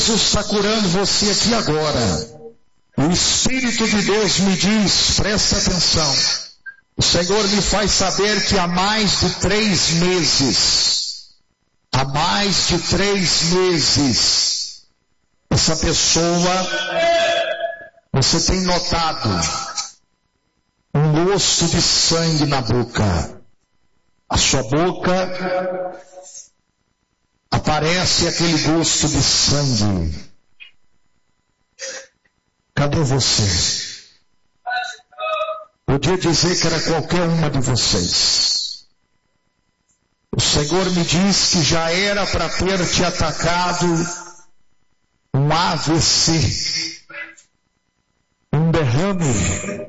Jesus está curando você aqui agora. O Espírito de Deus me diz, presta atenção. O Senhor me faz saber que há mais de 3 meses, essa pessoa, você tem notado um gosto de sangue na boca. A sua boca aparece aquele gosto de sangue. Cadê você? Podia dizer que era qualquer uma de vocês. O Senhor me diz que já era para ter te atacado um AVC, um derrame.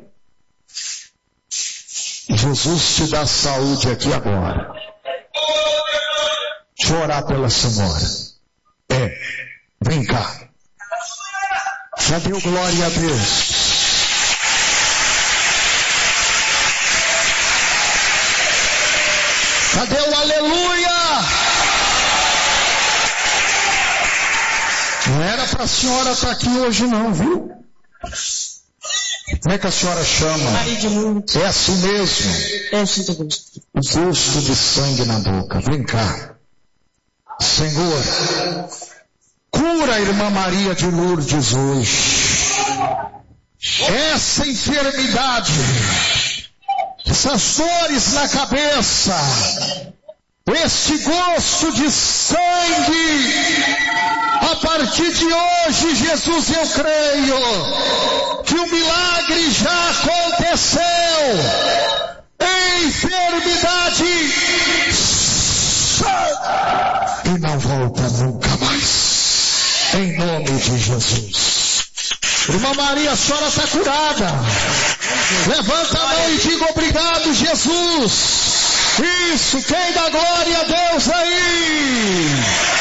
Jesus te dá saúde aqui agora. Deixa eu orar pela senhora. Vem cá. Já deu glória a Deus. Cadê o aleluia? Não era para a senhora estar aqui hoje não, viu? Como é que a senhora chama? É assim mesmo? O gosto de sangue na boca. Vem cá. Senhor, cura a irmã Maria de Lourdes hoje. Essa enfermidade, essas dores na cabeça, este gosto de sangue, a partir de hoje, Jesus, eu creio que o milagre já aconteceu. Enfermidade e não volta nunca mais, em nome de Jesus. Irmã Maria, a senhora está curada. Levanta a mão e diga obrigado, Jesus. Isso, quem dá glória a Deus aí?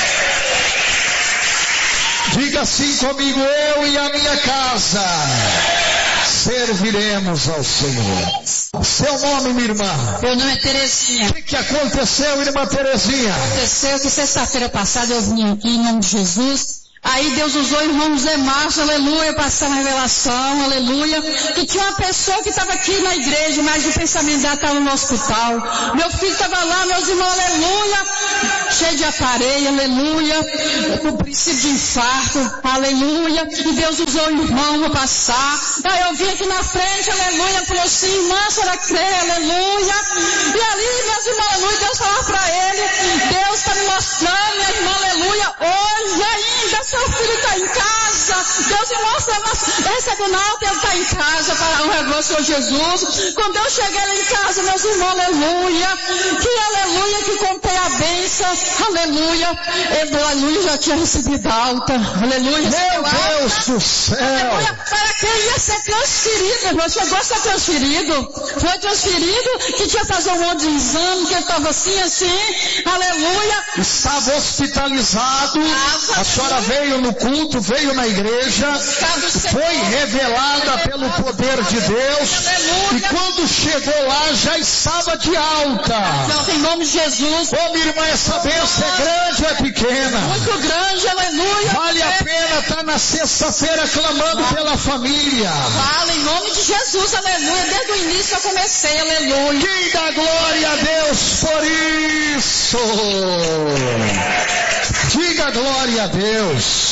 Diga assim comigo: eu e a minha casa serviremos ao Senhor. Seu nome, minha irmã? Meu nome é Terezinha. O que aconteceu, irmã Terezinha? Aconteceu que sexta-feira passada eu vim aqui em nome de Jesus. Aí Deus usou o irmão José Márcio, aleluia, passar uma revelação, aleluia. E tinha uma pessoa que estava aqui na igreja, mas o pensamento dela estava no hospital. Meu filho estava lá, meus irmãos, aleluia, cheio de aparelho, aleluia, com princípio de infarto, aleluia. E Deus usou o irmão para passar. Aí eu vim aqui na frente, aleluia, falou assim: irmã, a senhora crê, aleluia. E ali, meus irmãos, aleluia, Deus falava para ele: Deus está me mostrando, minha irmã, aleluia, hoje ainda. Seu filho está em casa. Deus me mostra, recebe o alto, ele está em casa para honrar o Senhor Jesus. Quando eu cheguei lá em casa, meus irmãos, aleluia, que contei a bênção, aleluia, ele, aleluia, já tinha recebido alta, aleluia. Meu Deus do céu! Aleluia, para que ele ia ser transferido, irmão, chegou a ser transferido, foi transferido, que tinha que fazer um monte de exame, que ele estava assim, aleluia. Estava hospitalizado, a senhora veio no culto, veio na igreja, foi revelada pelo poder de Deus, e quando chegou lá já estava de alta. Em nome de Jesus. Ô minha irmã, essa bênção é grande ou é pequena? Muito grande, aleluia. Vale a pena estar na sexta-feira clamando pela família. Vale, em nome de Jesus, aleluia. Desde o início eu comecei, aleluia. Quem dá glória a Deus por isso? Diga glória a Deus.